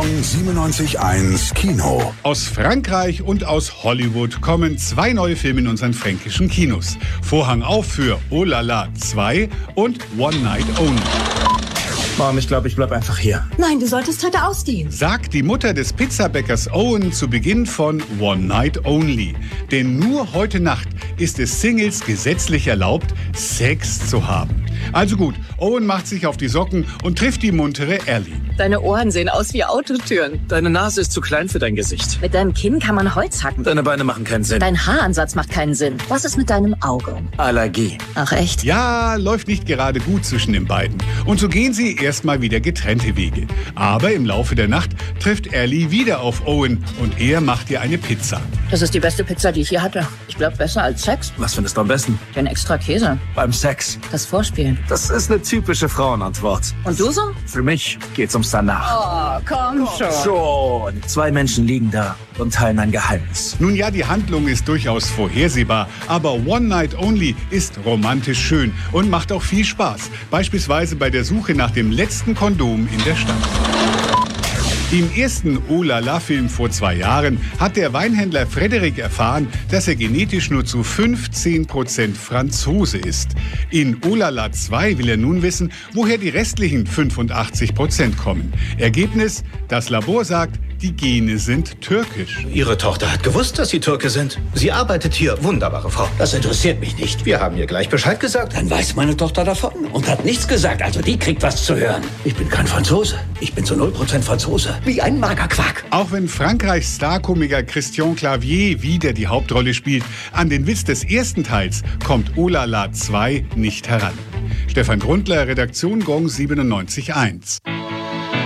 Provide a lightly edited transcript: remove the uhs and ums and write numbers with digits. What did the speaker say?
Gong 97.1 Kino. Aus Frankreich und aus Hollywood kommen 2 neue Filme in unseren fränkischen Kinos. Vorhang auf für Oh La La 2 und One Night Only. Mom, ich glaube, ich bleib einfach hier. Nein, du solltest heute ausgehen. Sagt die Mutter des Pizzabäckers Owen zu Beginn von One Night Only. Denn nur heute Nacht ist es Singles gesetzlich erlaubt, Sex zu haben. Also gut, Owen macht sich auf die Socken und trifft die muntere Ellie. Deine Ohren sehen aus wie Autotüren. Deine Nase ist zu klein für dein Gesicht. Mit deinem Kinn kann man Holz hacken. Deine Beine machen keinen Sinn. Dein Haaransatz macht keinen Sinn. Was ist mit deinem Auge? Allergie. Ach echt? Ja, läuft nicht gerade gut zwischen den beiden. Und so gehen sie erstmal wieder getrennte Wege. Aber im Laufe der Nacht trifft Ellie wieder auf Owen und er macht ihr eine Pizza. Das ist die beste Pizza, die ich je hatte. Ich glaube, besser als Sex. Was findest du am besten? Den extra Käse. Beim Sex. Das Vorspielen. Das ist eine typische Frauenantwort. Und du so? Für mich geht's ums Danach. Oh, komm schon. Schon. 2 Menschen liegen da und teilen ein Geheimnis. Nun ja, die Handlung ist durchaus vorhersehbar, aber One Night Only ist romantisch schön und macht auch viel Spaß. Beispielsweise bei der Suche nach dem letzten Kondom in der Stadt. Im ersten Oh La La Film vor 2 Jahren hat der Weinhändler Frederic erfahren, dass er genetisch nur zu 15% Franzose ist. In Oh La La 2 will er nun wissen, woher die restlichen 85% kommen. Ergebnis: Das Labor sagt, die Gene sind türkisch. Ihre Tochter hat gewusst, dass Sie Türke sind. Sie arbeitet hier. Wunderbare Frau. Das interessiert mich nicht. Wir haben ihr gleich Bescheid gesagt. Dann weiß meine Tochter davon und hat nichts gesagt. Also die kriegt was zu hören. Ich bin kein Franzose. Ich bin zu 0% Franzose. Wie ein Magerquark. Auch wenn Frankreichs Starkomiker Christian Clavier wieder die Hauptrolle spielt, an den Witz des ersten Teils kommt Oh La La 2 nicht heran. Stefan Grundler, Redaktion Gong 97.1.